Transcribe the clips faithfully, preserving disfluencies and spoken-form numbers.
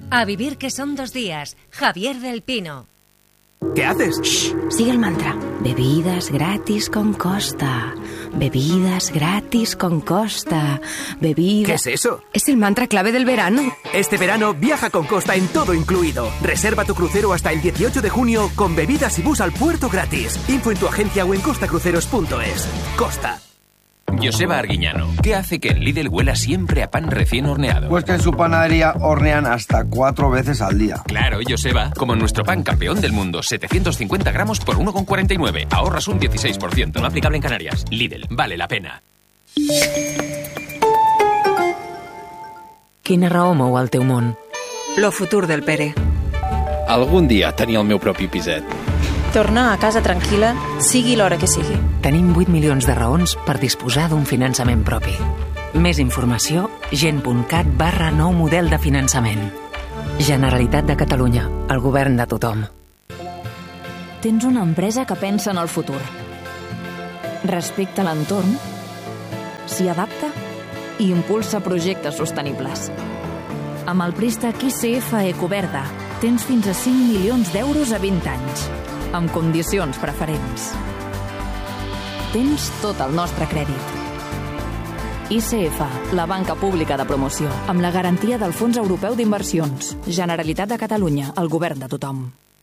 A vivir que son dos días. Javier del Pino. ¿Qué haces? Shh, sigue el mantra. Bebidas gratis con Costa. Bebidas gratis con Costa. Bebidas... ¿Qué es eso? Es el mantra clave del verano. Este verano viaja con Costa en todo incluido. Reserva tu crucero hasta el dieciocho de junio con bebidas y bus al puerto gratis. Info en tu agencia o en costacruceros punto es. Costa. Joseba Arguiñano, ¿qué hace que en Lidl huela siempre a pan recién horneado? Pues que en su panadería hornean hasta cuatro veces al día. Claro, Joseba, como nuestro pan campeón del mundo, setecientos cincuenta gramos por uno con cuarenta y nueve. Ahorras un dieciséis por ciento. No aplicable en Canarias. Lidl, vale la pena. Quina raó mou el teu món? Lo futur del Pere. Algun dia tenir el meu propi piset. Tornar a casa tranquil·la, sigui l'hora que sigui. Tenim vuit milions de raons per disposar d'un finançament propi. Més informació, gent.cat barra nou model de finançament. Generalitat de Catalunya, el govern de tothom. Tens una empresa que pensa en el futur. Respecta l'entorn, s'hi adapta i impulsa projectes sostenibles. Amb el préstec I C F Ecoverda tens fins a cinc milions d'euros a vint anys, amb condicions preferents. Tens tot el nostre crèdit. I C F, la banca pública de promoció, amb la garantia del Fons Europeu d'Inversions. Generalitat de Catalunya, el govern de tothom.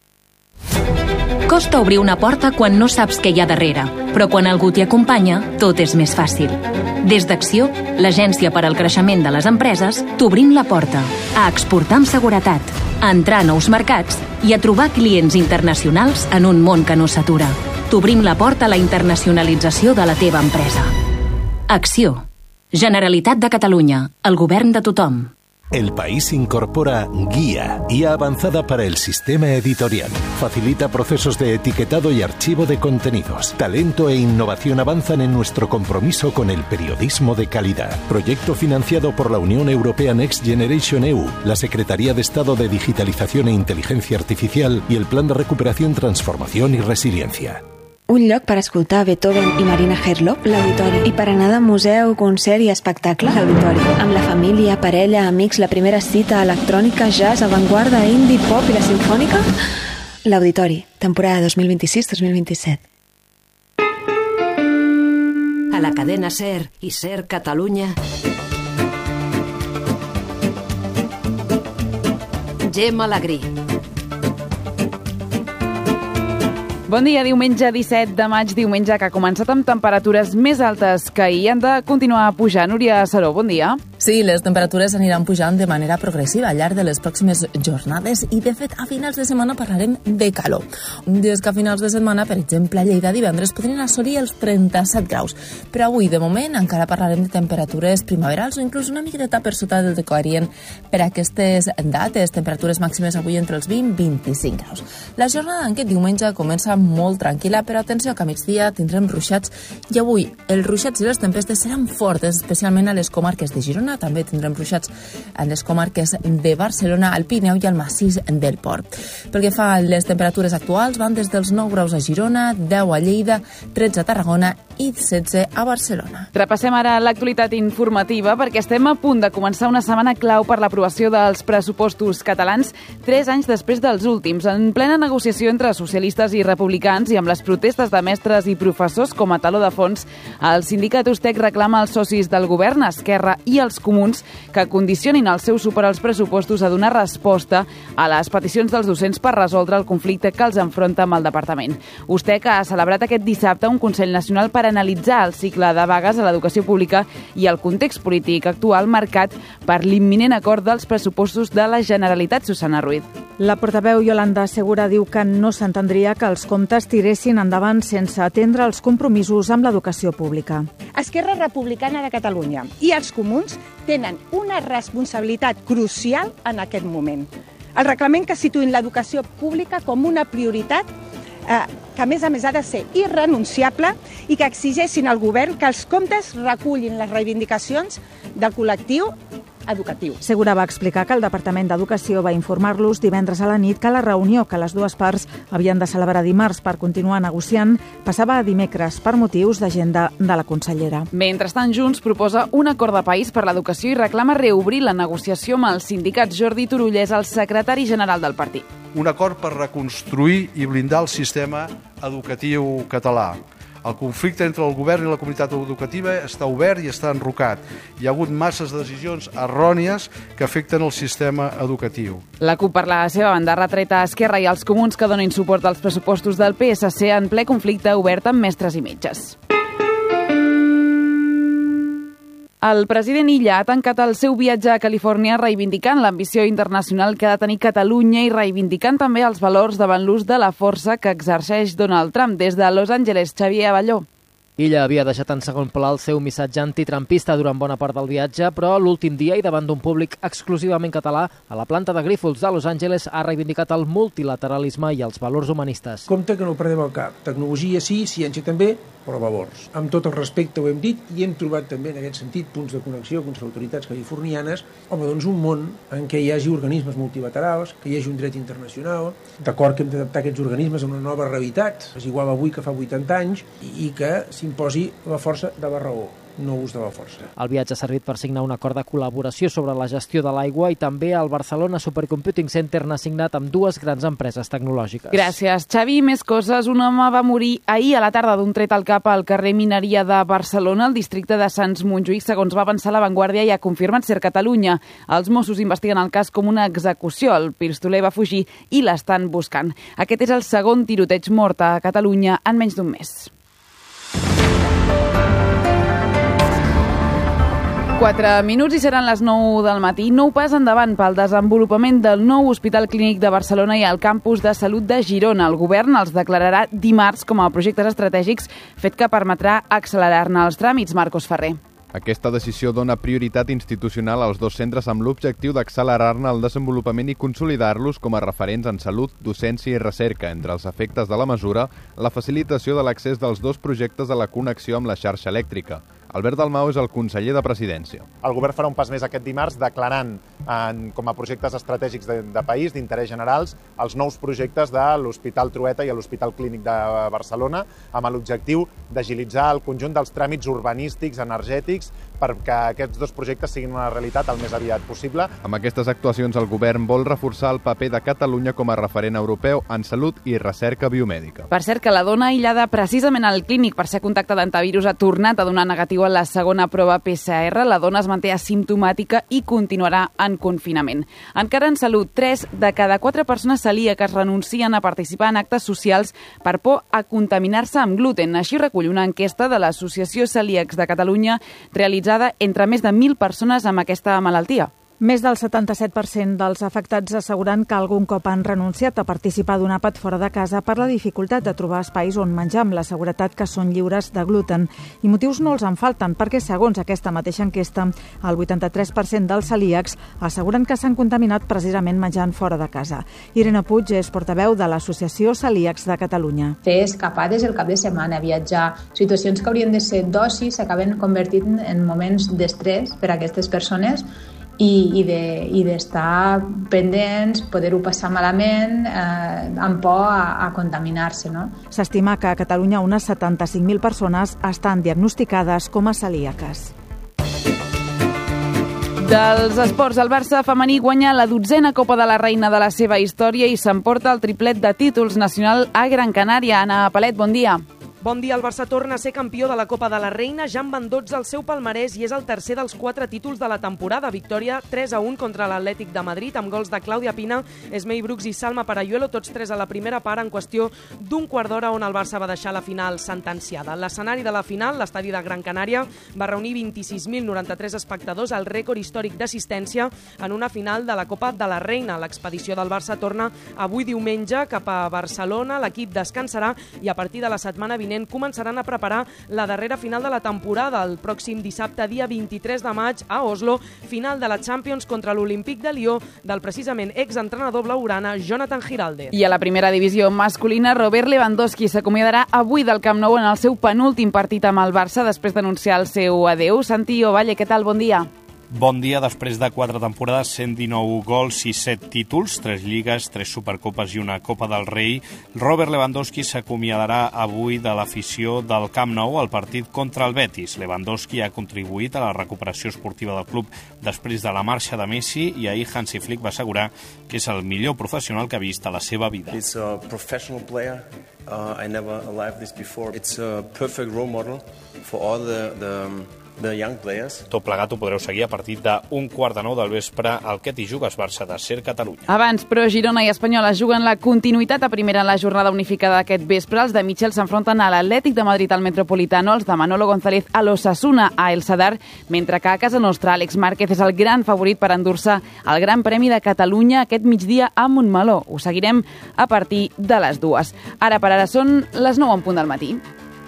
Costa obrir una porta quan no saps què hi ha darrere, però quan algú t'hi acompanya, tot és més fàcil. Des d'Acció, l'agència per al creixement de les empreses, t'obrim la porta a exportar amb seguretat, a entrar a nous mercats i a trobar clients internacionals en un món que no s'atura. T'obrim la porta a la internacionalització de la teva empresa. Acció. Generalitat de Catalunya, el govern de tothom. El País incorpora Guía, guía avanzada para el sistema editorial. Facilita procesos de etiquetado y archivo de contenidos. Talento e innovación avanzan en nuestro compromiso con el periodismo de calidad. Proyecto financiado por la Unión Europea Next Generation E U, la Secretaría de Estado de Digitalización e Inteligencia Artificial y el Plan de Recuperación, Transformación y Resiliencia. Un lloc per escoltar Beethoven i Marina Herlop, l'Auditori. I per anar de museu, concert i espectacle, l'Auditori. Amb la família, parella, amics, la primera cita, electrònica, jazz, avantguarda, indie, pop i la sinfònica, l'Auditori, temporada dos mil vint-i-sis dos mil vint-i-set. A la cadena SER i SER Catalunya, Gemma Alegrí. Bon dia, diumenge disset de maig, diumenge que ha començat amb temperatures més altes que ahir han de continuar pujant. Núria Saró, bon dia. Sí, les temperatures aniran pujant de manera progressiva al llarg de les pròximes jornades i, de fet, a finals de setmana parlarem de calor. Un dia que a finals de setmana, per exemple, a Lleida divendres podrien assolir els trenta-set graus. Però avui, de moment, encara parlarem de temperatures primaverals o inclús una miqueta per sota del que coharien per aquestes dates. Temperatures màximes avui entre els vint i vint-i-cinc graus. La jornada d'aquest diumenge comença molt tranquil·la, però atenció que a migdia tindrem ruixats i avui els ruixats i les tempestes seran fortes, especialment a les comarques de Girona. També tindrem ruixats en les comarques de Barcelona, al Pirineu i al massís del Port. Pel que fa a les temperatures actuals, van des dels nou graus a Girona, deu a Lleida, tretze a Tarragona i setze a Barcelona. Repassem ara l'actualitat informativa perquè estem a punt de començar una setmana clau per l'aprovació dels pressupostos catalans, tres anys després dels últims, en plena negociació entre socialistes i republicans i amb les protestes de mestres i professors com a taló de fons. El sindicat Ustec reclama als socis del govern, Esquerra i els comuns, que condicionin el seu suport als pressupostos a donar resposta a les peticions dels docents per resoldre el conflicte que els enfronta amb el departament. Ustec ha celebrat aquest dissabte un Consell Nacional per analitzar el cicle de vagues a l'educació pública i el context polític actual marcat per l'imminent acord dels pressupostos de la Generalitat. Susana Ruiz. La portaveu Yolanda Segura diu que no s'entendria que els comptes tiressin endavant sense atendre els compromisos amb l'educació pública. Esquerra Republicana de Catalunya i els comuns tenen una responsabilitat crucial en aquest moment. El reglament que situïn l'educació pública com una prioritat eh, que a més a més ha de ser irrenunciable i que exigeixin al govern que els comptes recullin les reivindicacions del col·lectiu educatiu. Segura va explicar que el Departament d'Educació va informar-los divendres a la nit que la reunió que les dues parts havien de celebrar dimarts per continuar negociant passava a dimecres per motius d'agenda de la consellera. Mentrestant, Junts proposa un acord de país per l'educació i reclama reobrir la negociació amb els sindicats. Jordi Turull és el secretari general del partit. Un acord per reconstruir i blindar el sistema educatiu català. El conflicte entre el govern i la comunitat educativa està obert i està enrocat. Hi ha hagut masses decisions errònies que afecten el sistema educatiu. La CUP, per la seva banda, ha retret a Esquerra i als comuns que donin suport als pressupostos del P S C en ple conflicte obert amb mestres i metges. El president Illa ha tancat el seu viatge a Califòrnia reivindicant l'ambició internacional que ha de tenir Catalunya i reivindicant també els valors davant l'ús de la força que exerceix Donald Trump. Des de Los Angeles, Xavier Abelló. Illa havia deixat en segon pla el seu missatge antitrampista durant bona part del viatge, però l'últim dia i davant d'un públic exclusivament català, a la planta de Grífols de Los Angeles ha reivindicat el multilateralisme i els valors humanistes. Compte que no ho perdem al cap. Tecnologia sí, ciència també, però valors. Amb tot el respecte ho hem dit i hem trobat també en aquest sentit punts de connexió amb les autoritats californianes. Home, doncs un món en què hi hagi organismes multilaterals, que hi hagi un dret internacional, d'acord que hem d'adaptar aquests organismes a una nova realitat, és igual avui que fa vuitanta anys, i que s'imposi la força de la raó, no ús de la força. El viatge ha servit per signar un acord de col·laboració sobre la gestió de l'aigua i també el Barcelona Supercomputing Center n'ha signat amb dues grans empreses tecnològiques. Gràcies, Xavi. Més coses. Un home va morir ahir a la tarda d'un tret al cap al carrer Mineria de Barcelona, al districte de Sants Montjuïc, segons va avançar La Vanguardia i ha confirmat Ser Catalunya. Els Mossos investiguen el cas com una execució. El pistoler va fugir i l'estan buscant. Aquest és el segon tiroteig mort a Catalunya en menys d'un mes. Quatre minuts i seran les nou del matí. Nou pas endavant pel desenvolupament del nou Hospital Clínic de Barcelona i el campus de salut de Girona. El govern els declararà dimarts com a projectes estratègics, fet que permetrà accelerar-ne els tràmits. Marcos Ferrer. Aquesta decisió dona prioritat institucional als dos centres amb l'objectiu d'accelerar-ne el desenvolupament i consolidar-los com a referents en salut, docència i recerca. Entre els efectes de la mesura, la facilitació de l'accés dels dos projectes a la connexió amb la xarxa elèctrica. Albert Dalmau és el conseller de Presidència. El govern farà un pas més aquest dimarts declarant en, com a projectes estratègics de, de país, d'interès generals, els nous projectes de l'Hospital Trueta i l'Hospital Clínic de Barcelona, amb l'objectiu d'agilitzar el conjunt dels tràmits urbanístics, energètics, perquè aquests dos projectes siguin una realitat el més aviat possible. Amb aquestes actuacions, el govern vol reforçar el paper de Catalunya com a referent europeu en salut i recerca biomèdica. Per cert, que la dona aïllada precisament al clínic per ser contacte d'antivirus ha tornat a donar negatiu a la segona prova P C R. La dona es manté asimptomàtica i continuarà en confinament. Encara en salut, tres de cada quatre persones celíaques renuncien a participar en actes socials per por a contaminar-se amb gluten. Així recull una enquesta de l'Associació Celíacs de Catalunya realitzada entre més de mil persones amb aquesta malaltia. Més del setanta-set per cent dels afectats asseguren que algun cop han renunciat a participar d'un àpat fora de casa per la dificultat de trobar espais on menjar amb la seguretat que són lliures de gluten. I motius no els en falten perquè, segons aquesta mateixa enquesta, el vuitanta-tres per cent dels celíacs asseguren que s'han contaminat precisament menjant fora de casa. Irene Puig és portaveu de l'Associació Celíacs de Catalunya. Fer escapades el cap de setmana, viatjar, situacions que haurien de ser d'oci s'acaben convertint en moments d'estrès per a aquestes persones i, i de, i d'estar pendents, poder-ho passar malament, eh, amb por a, a contaminar-se, no? S'estima que a Catalunya unes setanta-cinc mil persones estan diagnosticades com a celíaques. Dels esports, el Barça femení guanya la dotzena Copa de la Reina de la seva història i s'emporta el triplet de títols nacional a Gran Canària. Anna Palet, bon dia. Bon dia, el Barça torna a ser campió de la Copa de la Reina, ja en van dotze al seu palmarès i és el tercer dels quatre títols de la temporada. Victòria tres a un contra l'Atlètic de Madrid, amb gols de Clàudia Pina, Esmei Brooks i Salma Parayuelo, tots tres a la primera part, en qüestió d'un quart d'hora on el Barça va deixar la final sentenciada. L'escenari de la final, l'estadi de Gran Canària, va reunir vint-i-sis mil noranta-tres espectadors, el rècord històric d'assistència en una final de la Copa de la Reina. L'expedició del Barça torna avui diumenge cap a Barcelona, l'equip descansarà i a partir de la setmana vinent començaran a preparar la darrera final de la temporada. El pròxim dissabte, dia vint-i-tres de maig, a Oslo, final de la Champions contra l'Olímpic de Lió del precisament exentrenador blaugrana Jonathan Giralde. I a la primera divisió masculina, Robert Lewandowski s'acomiadarà avui del Camp Nou en el seu penúltim partit amb el Barça després d'anunciar el seu adeu. Santi Ovalle, què tal? Bon dia. Bon dia, després de quatre temporades, cent dinou gols i set títols, tres lligues, tres supercopes i una Copa del Rei. Robert Lewandowski s'acomiadarà avui de l'afició del Camp Nou al partit contra el Betis. Lewandowski ha contribuït a la recuperació esportiva del club després de la marxa de Messi i ahir Hansi Flick va assegurar que és el millor professional que ha vist a la seva vida. He's a professional player. Uh, I never lived this before. It's a perfect role model for all the, the The young players. Tot plegat ho podreu seguir a partir d'un quart de nou del vespre al Que t'hi jugues Barça de Ser Catalunya. Abans, però Girona i Espanyola juguen la continuïtat a primera en la jornada unificada d'aquest vespre. Els de Michel s'enfronten a l'Atlètic de Madrid al Metropolitano, els de Manolo González a l'Osasuna a El Sadar, mentre que a casa nostra Àlex Márquez és el gran favorit per endur-se el Gran Premi de Catalunya aquest migdia a Montmeló. Ho seguirem a partir de les dues. Ara per ara són les nou en punt del matí.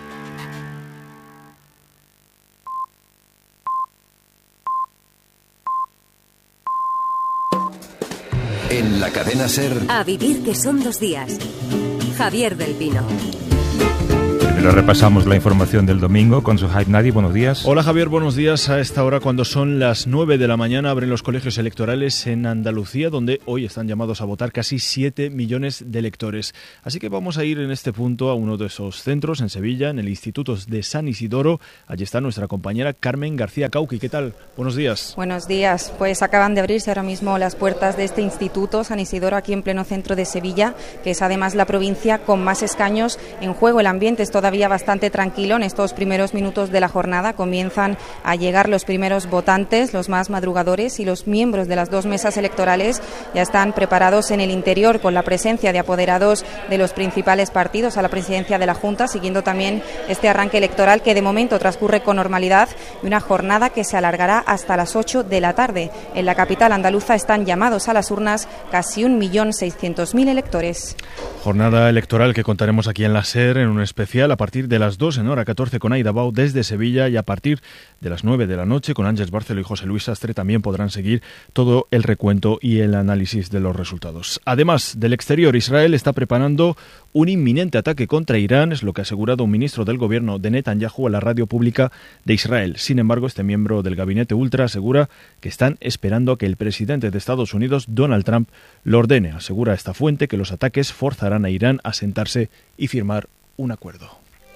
En la cadena SER... A vivir que son dos días. Javier del Pino. Primero repasamos la información del domingo con Suhaib Nadi. Buenos días. Hola Javier, buenos días. A esta hora, cuando son las nueve de la mañana, abren los colegios electorales en Andalucía, donde hoy están llamados a votar casi siete millones de electores. Así que vamos a ir en este punto a uno de esos centros, en Sevilla, en el Instituto de San Isidoro. Allí está nuestra compañera Carmen García Cauqui. ¿Qué tal? Buenos días. Buenos días. Pues acaban de abrirse ahora mismo las puertas de este Instituto San Isidoro, aquí en pleno centro de Sevilla, que es además la provincia con más escaños en juego. El ambiente es todavía bastante tranquilo. En estos primeros minutos de la jornada comienzan a llegar los primeros votantes, los más madrugadores, y los miembros de las dos mesas electorales ya están preparados en el interior con la presencia de apoderados de los principales partidos a la presidencia de la Junta, siguiendo también este arranque electoral que de momento transcurre con normalidad y una jornada que se alargará hasta las ocho de la tarde. En la capital andaluza están llamados a las urnas casi un millón seiscientos mil electores. Jornada electoral que contaremos aquí en la SER en un especial a partir de las dos en hora catorce con Aida Bau desde Sevilla, y a partir de las nueve de la noche con Ángeles Barceló y José Luis Sastre también podrán seguir todo el recuento y el análisis de los resultados. Además del exterior, Israel está preparando un inminente ataque contra Irán, es lo que ha asegurado un ministro del gobierno de Netanyahu a la radio pública de Israel. Sin embargo, este miembro del gabinete ultra asegura que están esperando a que el presidente de Estados Unidos, Donald Trump, lo ordene. Asegura esta fuente que los ataques forzarán a Irán a sentarse y firmar un acuerdo.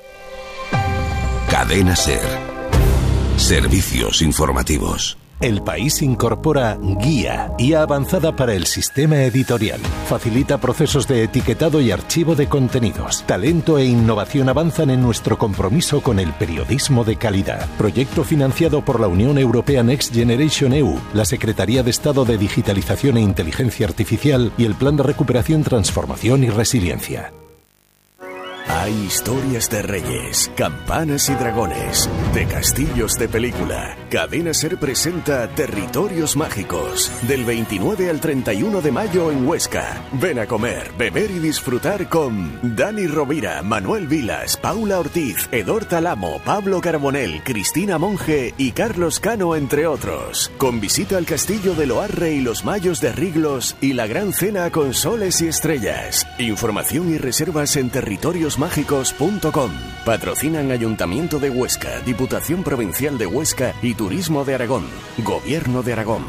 Cadena SER. Servicios informativos. El País incorpora Guía, I A avanzada para el sistema editorial. Facilita procesos de etiquetado y archivo de contenidos. Talento e innovación avanzan en nuestro compromiso con el periodismo de calidad. Proyecto financiado por la Unión Europea Next Generation E U, la Secretaría de Estado de Digitalización e Inteligencia Artificial y el Plan de Recuperación, Transformación y Resiliencia. Hay historias de reyes, campanas y dragones, de castillos de película. Cadena SER presenta Territorios Mágicos, del veintinueve al treinta y uno de mayo en Huesca. Ven a comer, beber y disfrutar con Dani Rovira, Manuel Vilas, Paula Ortiz, Edor Talamo, Pablo Carbonell, Cristina Monge y Carlos Cano, entre otros. Con visita al Castillo de Loarre y los Mayos de Riglos y la gran cena con soles y estrellas. Información y reservas en territorios mágicos punto com. Patrocinan Ayuntamiento de Huesca, Diputación Provincial de Huesca y Turismo de Aragón. Gobierno de Aragón.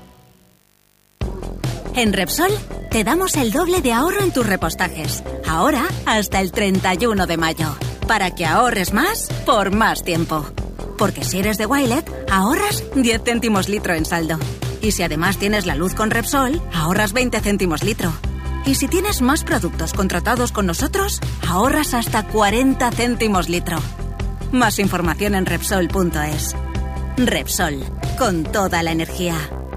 En Repsol te damos el doble de ahorro en tus repostajes. Ahora hasta el treinta y uno de mayo. Para que ahorres más por más tiempo. Porque si eres de Wilet, ahorras diez céntimos litro en saldo. Y si además tienes la luz con Repsol, ahorras veinte céntimos litro. Y si tienes más productos contratados con nosotros, ahorras hasta cuarenta céntimos litro. Más información en Repsol punto es. Repsol, con toda la energía.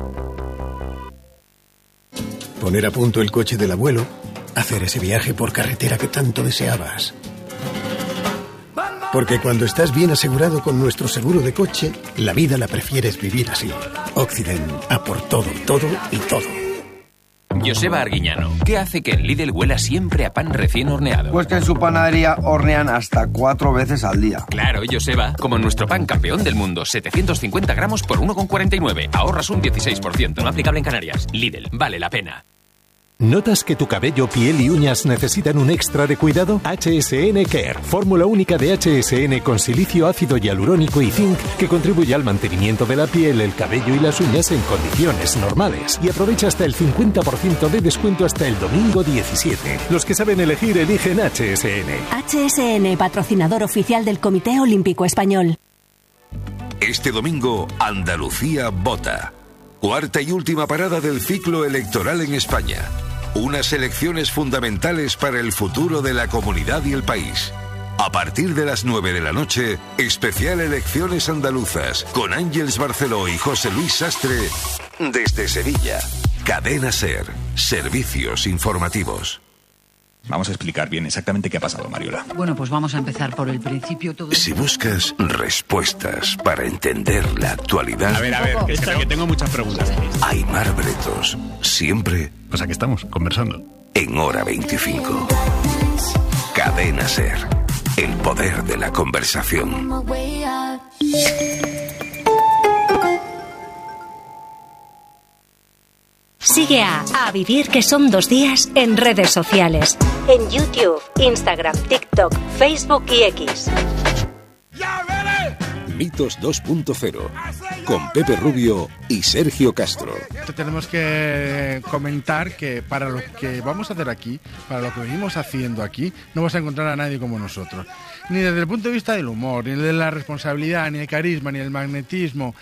Poner a punto el coche del abuelo, hacer ese viaje por carretera que tanto deseabas. Porque cuando estás bien asegurado con nuestro seguro de coche, la vida la prefieres vivir así. Occident, a por todo, todo y todo. Joseba Arguiñano, ¿qué hace que en Lidl huela siempre a pan recién horneado? Pues que en su panadería hornean hasta cuatro veces al día. Claro, Joseba, como nuestro pan campeón del mundo, setecientos cincuenta gramos por uno con cuarenta y nueve. Ahorras un dieciséis por ciento. No aplicable en Canarias. Lidl, vale la pena. ¿Notas que tu cabello, piel y uñas necesitan un extra de cuidado? H S N Care, fórmula única de H S N con silicio, ácido hialurónico y zinc que contribuye al mantenimiento de la piel, el cabello y las uñas en condiciones normales. Y aprovecha hasta el cincuenta por ciento de descuento hasta el domingo diecisiete. Los que saben elegir eligen H S N. H S N, patrocinador oficial del Comité Olímpico Español. Este domingo, Andalucía vota. Cuarta y última parada del ciclo electoral en España. Unas elecciones fundamentales para el futuro de la comunidad y el país. A partir de las nueve de la noche, especial Elecciones Andaluzas, con Ángeles Barceló y José Luis Sastre, desde Sevilla. Cadena SER, servicios informativos. Vamos a explicar bien exactamente qué ha pasado, Mariola. Bueno, pues vamos a empezar por el principio. Todo Si buscas respuestas para entender la actualidad... A ver, a ver, que, Esta, que tengo muchas preguntas. Aimar Bretos, siempre... Pues aquí estamos, conversando. En Hora veinticinco. Cadena SER, el poder de la conversación. Sigue a A Vivir, que son dos días, en redes sociales. En YouTube, Instagram, TikTok, Facebook y X. Mitos dos punto cero, con Pepe Rubio y Sergio Castro. Tenemos que comentar que para lo que vamos a hacer aquí, para lo que venimos haciendo aquí, no vas a encontrar a nadie como nosotros. Ni desde el punto de vista del humor, ni de la responsabilidad, ni el carisma, ni el magnetismo,